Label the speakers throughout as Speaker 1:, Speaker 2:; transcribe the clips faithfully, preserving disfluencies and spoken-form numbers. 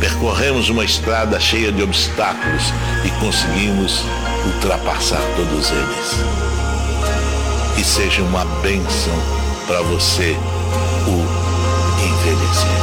Speaker 1: percorremos uma estrada cheia de obstáculos e conseguimos ultrapassar todos eles. Que seja uma bênção para você o envelhecer.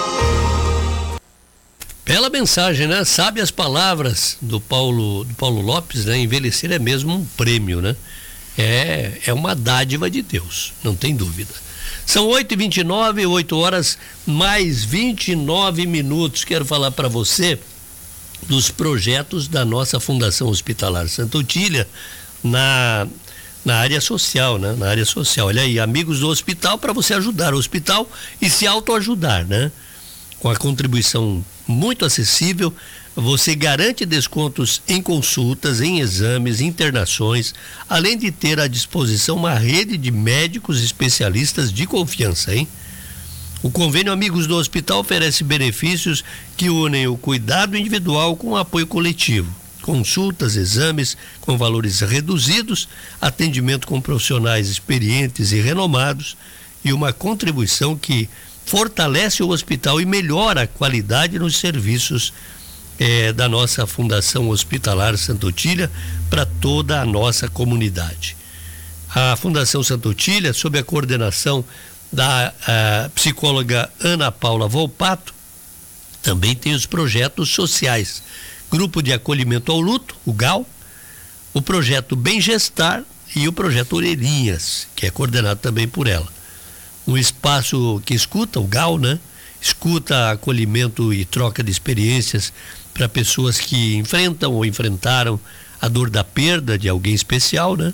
Speaker 2: Bela mensagem, né? Sabe as palavras do Paulo, do Paulo Lopes, né? Envelhecer é mesmo um prêmio, né? É, é uma dádiva de Deus, não tem dúvida. São oito e vinte e nove, oito horas mais vinte e nove minutos. Quero falar para você dos projetos da nossa Fundação Hospitalar Santa Otília na, na área social, né? Na área social. Olha aí, amigos do hospital, para você ajudar o hospital e se autoajudar, né? Com a contribuição muito acessível, você garante descontos em consultas, em exames, internações, além de ter à disposição uma rede de médicos especialistas de confiança, hein? O convênio Amigos do Hospital oferece benefícios que unem o cuidado individual com o apoio coletivo. Consultas, exames com valores reduzidos, atendimento com profissionais experientes e renomados e uma contribuição que fortalece o hospital e melhora a qualidade nos serviços eh, da nossa Fundação Hospitalar Santa Otília para toda a nossa comunidade. A Fundação Santa Otília, sob a coordenação da a, psicóloga Ana Paula Volpato, também tem os projetos sociais, Grupo de Acolhimento ao Luto, o G A L, o projeto Bem Gestar e o projeto Orelhinhas, que é coordenado também por ela. Um espaço que escuta, o G A L, né? Escuta, acolhimento e troca de experiências para pessoas que enfrentam ou enfrentaram a dor da perda de alguém especial, né?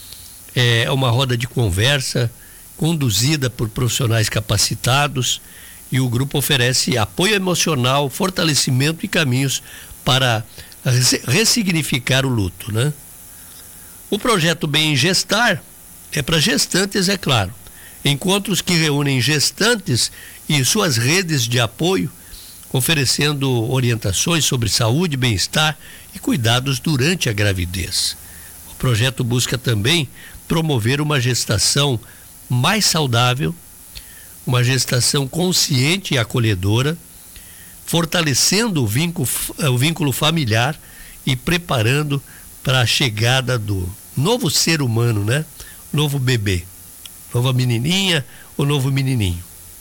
Speaker 2: É uma roda de conversa conduzida por profissionais capacitados e o grupo oferece apoio emocional, fortalecimento e caminhos para ressignificar o luto, né? O projeto Bem Gestar é para gestantes, é claro. Encontros que reúnem gestantes e suas redes de apoio, oferecendo orientações sobre saúde, bem-estar e cuidados durante a gravidez. O projeto busca também promover uma gestação mais saudável, uma gestação consciente e acolhedora, fortalecendo o vínculo, o vínculo familiar e preparando para a chegada do novo ser humano, né? Novo bebê, nova menininha ou novo menininho.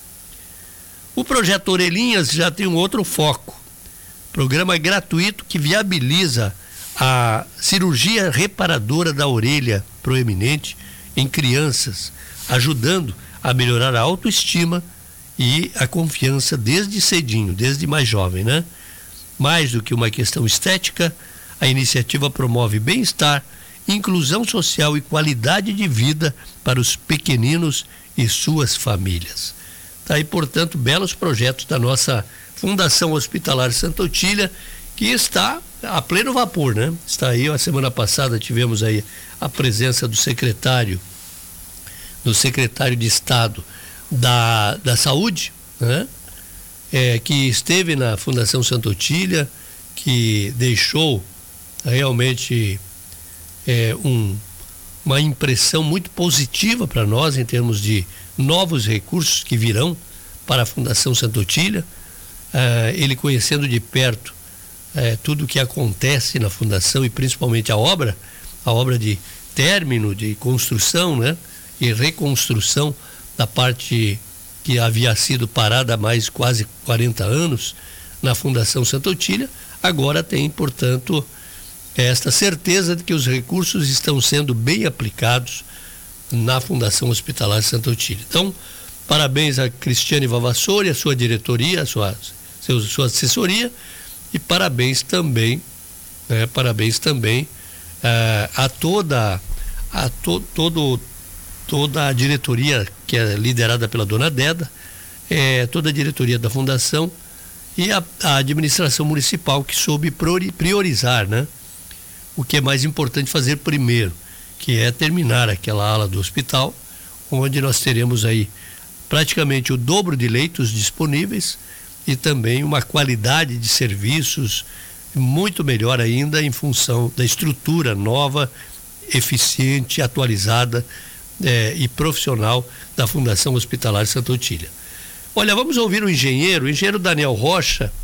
Speaker 2: O projeto Orelhinhas já tem um outro foco, programa gratuito que viabiliza a cirurgia reparadora da orelha proeminente em crianças, ajudando a melhorar a autoestima e a confiança desde cedinho, desde mais jovem, né? Mais do que uma questão estética, a iniciativa promove bem-estar, inclusão social e qualidade de vida para os pequeninos e suas famílias. Tá aí, portanto, belos projetos da nossa Fundação Hospitalar Santa Otília, que está a pleno vapor, né? Está aí, a semana passada tivemos aí a presença do secretário do secretário de Estado da, da Saúde, né? É, que esteve na Fundação Santa Otília, que deixou realmente é, um, uma impressão muito positiva para nós em termos de novos recursos que virão para a Fundação Santa Otília. É, ele conhecendo de perto é, tudo o que acontece na Fundação e principalmente a obra, a obra de término, de construção, né? E reconstrução da parte que havia sido parada há mais quase quarenta anos na Fundação Santa Otília, agora tem, portanto, esta certeza de que os recursos estão sendo bem aplicados na Fundação Hospitalar Santa Otília. Então, parabéns a Cristiane Vavassori, a sua diretoria, a sua, seu, sua assessoria, e parabéns também, né, parabéns também uh, a toda a to, todo toda a diretoria que é liderada pela dona Deda, é, toda a diretoria da Fundação e a, a administração municipal que soube priorizar, né? O que é mais importante fazer primeiro, que é terminar aquela ala do hospital, onde nós teremos aí praticamente o dobro de leitos disponíveis e também uma qualidade de serviços muito melhor ainda em função da estrutura nova, eficiente, atualizada É, e profissional da Fundação Hospitalar Santa Otília. Olha, vamos ouvir o engenheiro, o engenheiro Daniel Rocha,